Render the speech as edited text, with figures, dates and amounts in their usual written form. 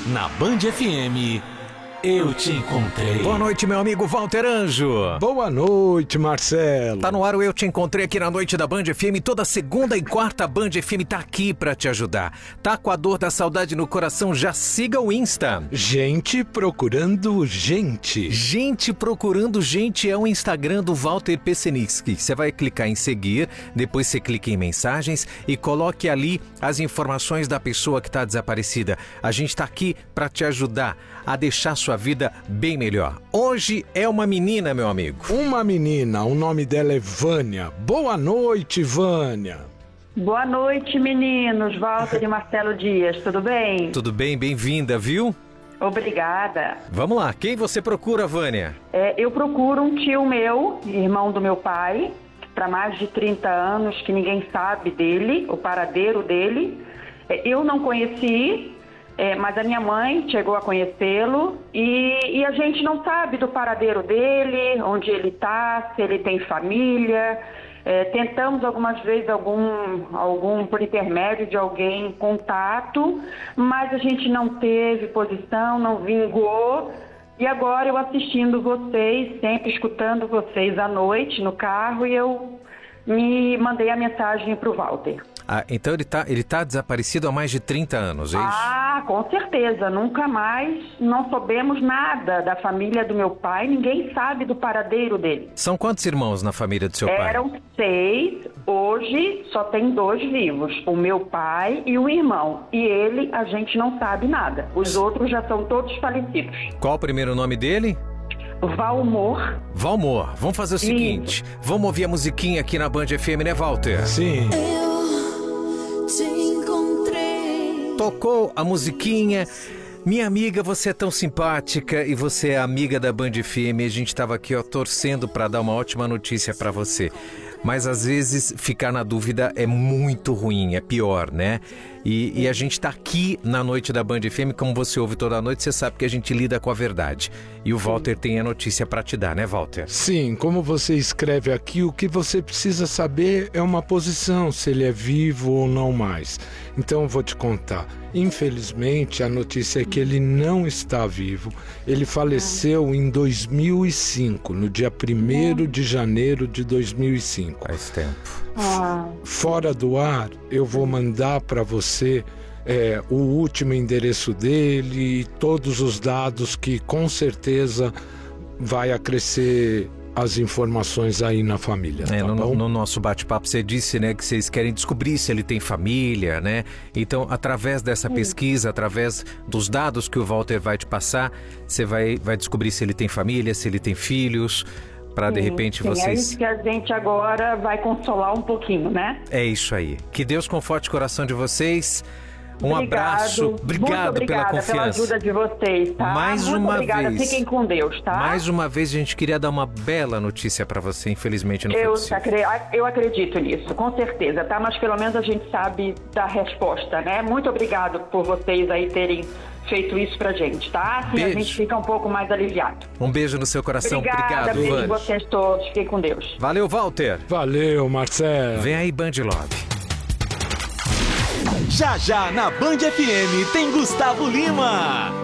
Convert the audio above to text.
Na Band FM, eu te encontrei. Boa noite, meu amigo Walter Anjo. Boa noite, Marcelo. Tá no ar o Eu Te Encontrei aqui na noite da Band FM. Toda segunda e quarta a Band FM tá aqui pra te ajudar. Tá com a dor da saudade no coração? Já siga o Insta. Gente procurando gente. Gente procurando gente é o Instagram do Walter Peseniski. Você vai clicar em seguir, depois você clica em mensagens e coloque ali as informações da pessoa que tá desaparecida. A gente tá aqui pra te ajudar a deixar sua vida bem melhor. Hoje é uma menina, meu amigo. Uma menina, o nome dela é Vânia. Boa noite, Vânia. Boa noite, meninos. Walter e Marcelo Dias, tudo bem? Tudo bem, bem-vinda, viu? Obrigada. Vamos lá, quem você procura, Vânia? Eu procuro um tio meu, irmão do meu pai, para mais de 30 anos, que ninguém sabe dele, o paradeiro dele. Eu não conheci, mas a minha mãe chegou a conhecê-lo e a gente não sabe do paradeiro dele, onde ele está, se ele tem família. Tentamos algumas vezes algum por intermédio de alguém contato, mas a gente não teve posição, não vingou. E agora eu assistindo vocês, sempre escutando vocês à noite no carro, e eu me mandei a mensagem para o Walter. Ah, então ele tá desaparecido há mais de 30 anos, é isso? Ah, com certeza. Nunca mais, não soubemos nada da família do meu pai, ninguém sabe do paradeiro dele. São quantos irmãos na família do seu pai? Eram 6, hoje só tem 2 vivos, o meu pai e o irmão. E ele, a gente não sabe nada. Os outros já são todos falecidos. Qual o primeiro nome dele? Valmor. Valmor. Vamos fazer o seguinte, vamos ouvir a musiquinha aqui na Band FM, né, Walter? Sim. Te encontrei. Tocou a musiquinha. Minha amiga, você é tão simpática e você é amiga da Band FM. A gente estava aqui, torcendo para dar uma ótima notícia para você. Mas às vezes ficar na dúvida é muito ruim, é pior, né? E a gente tá aqui na noite da Band FM, como você ouve toda noite, você sabe que a gente lida com a verdade. E o Walter tem a notícia para te dar, né, Walter? Sim, como você escreve aqui, o que você precisa saber é uma posição, se ele é vivo ou não mais. Então eu vou te contar. Infelizmente, a notícia é que ele não está vivo. Ele faleceu em 2005, no dia 1º de janeiro de 2005. Faz tempo. Fora do ar, eu vou mandar para você o último endereço dele e todos os dados que com certeza vai acrescer as informações aí na família, tá bom? No nosso bate-papo você disse, né, que vocês querem descobrir se ele tem família, né? Então, através dessa pesquisa, através dos dados que o Walter vai te passar, você vai descobrir se ele tem família, se ele tem filhos, para de repente vocês... É isso que a gente agora vai consolar um pouquinho, né? É isso aí. Que Deus conforte o coração de vocês. Um abraço. Obrigado pela confiança. Pela ajuda de vocês, tá? Mais Muito uma obrigada. vez. Fiquem com Deus, tá? Mais uma vez a gente queria dar uma bela notícia para você. Infelizmente não foi possível. Eu acredito nisso, com certeza, tá? Mas pelo menos a gente sabe da resposta, né? Muito obrigado por vocês aí terem feito isso pra gente, tá? Assim Beijo. a gente fica um pouco mais aliviado. Um beijo no seu coração. Obrigada, Obrigado, beijo Vânia. vocês todos. Fiquem com Deus. Valeu, Walter. Valeu, Marcelo. Vem aí, Band Love. Já já na Band FM tem Gustavo Lima.